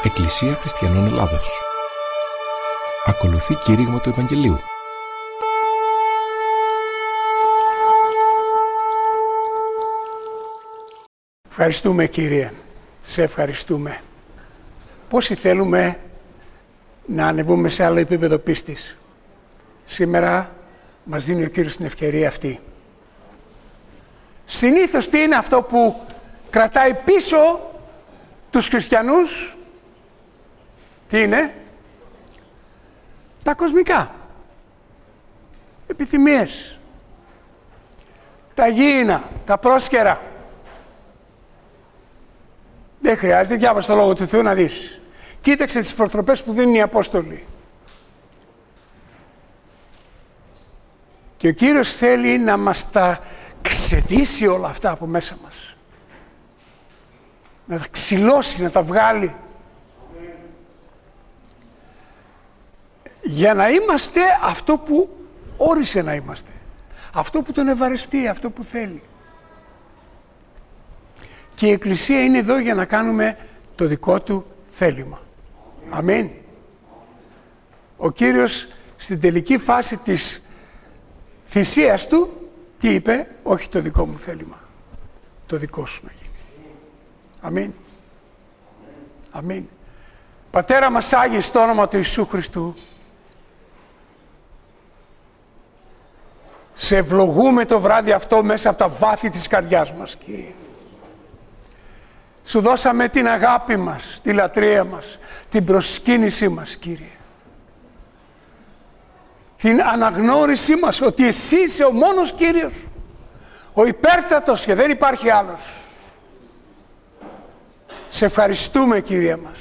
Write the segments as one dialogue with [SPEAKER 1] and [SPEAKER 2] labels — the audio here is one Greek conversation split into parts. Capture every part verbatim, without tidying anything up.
[SPEAKER 1] Εκκλησία Χριστιανών Ελλάδος. Ακολουθεί κήρυγμα του Ευαγγελίου.
[SPEAKER 2] Ευχαριστούμε, Κύριε. Σε ευχαριστούμε. Πόσοι θέλουμε να ανεβούμε σε άλλο επίπεδο πίστης. Σήμερα μας δίνει ο Κύριος την ευκαιρία αυτή. Συνήθως τι είναι αυτό που κρατάει πίσω τους χριστιανούς? Τι είναι? Τα κοσμικά. Επιθυμίες. Τα γήινα, τα πρόσκαιρα. Δεν χρειάζεται, διάβασε το Λόγο του Θεού να δεις. Κοίταξε τις προτροπές που δίνουν οι Απόστολοι. Και ο Κύριος θέλει να μας τα ξετήσει όλα αυτά από μέσα μας. Να τα ξυλώσει, να τα βγάλει. Για να είμαστε αυτό που όρισε να είμαστε. Αυτό που τον ευαρεστεί, αυτό που θέλει. Και η Εκκλησία είναι εδώ για να κάνουμε το δικό του θέλημα. Αμήν. Ο Κύριος στην τελική φάση της θυσίας του, τι είπε? Όχι το δικό μου θέλημα, το δικό σου να γίνει. Αμήν. Αμήν. Πατέρα μας Άγιε, στο όνομα του Ιησού Χριστού, σε ευλογούμε το βράδυ αυτό μέσα από τα βάθη της καρδιάς μας, Κύριε. Σου δώσαμε την αγάπη μας, τη λατρεία μας, την προσκύνησή μας, Κύριε. Την αναγνώρισή μας ότι εσύ είσαι ο μόνος Κύριος, ο υπέρτατος και δεν υπάρχει άλλος. Σε ευχαριστούμε, Κύριε μας.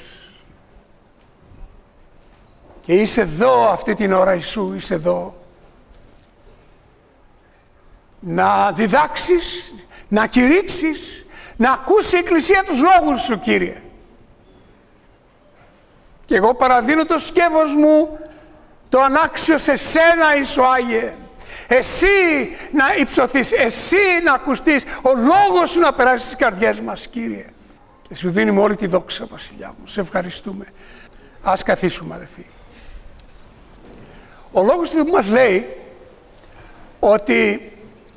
[SPEAKER 2] Και είσαι εδώ αυτή την ώρα, Ιησού, είσαι εδώ. Να διδάξεις, να κηρύξεις, να ακούσει η Εκκλησία τους λόγους σου, Κύριε. Και εγώ παραδίνω το σκεύος μου, το ανάξιο σε σένα, Ιησού Άγιε. Εσύ να υψωθείς, εσύ να ακουστείς, ο λόγος σου να περάσει στις καρδιές μας, Κύριε. Και σου δίνουμε όλη τη δόξα, Βασιλιά μου. Σε ευχαριστούμε. Ας καθίσουμε, αδελφοί. Ο λόγος του μας λέει ότι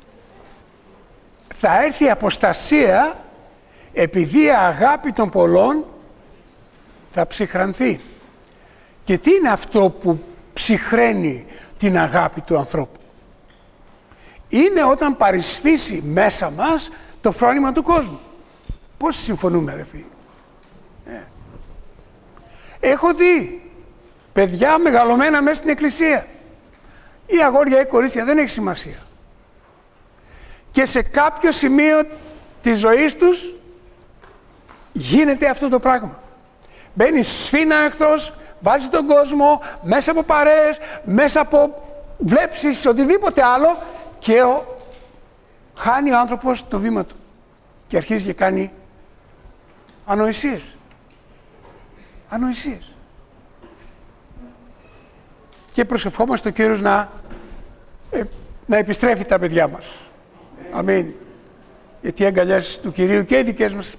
[SPEAKER 2] θα έρθει η αποστασία επειδή η αγάπη των πολλών θα ψυχρανθεί. Και τι είναι αυτό που ψυχραίνει την αγάπη του ανθρώπου? Είναι όταν παρισφύσει μέσα μας το φρόνημα του κόσμου. Πώς συμφωνούμε, αδελφοί? Ε. Έχω δει παιδιά μεγαλωμένα μέσα στην εκκλησία, ή αγόρια ή κορίτσια, δεν έχει σημασία, και σε κάποιο σημείο της ζωής τους γίνεται αυτό το πράγμα. Μπαίνει σφίνα εχθρός, βάζει τον κόσμο μέσα από παρέες, μέσα από βλέψεις, οτιδήποτε άλλο, και ο... χάνει ο άνθρωπος το βήμα του και αρχίζει και κάνει ανοησίες. Ανοησίες. Και προσευχόμαστε ο Κύριος να, ε, να επιστρέφει τα παιδιά μας. Αμήν. Γιατί οι αγκαλιές του Κυρίου και οι δικές μας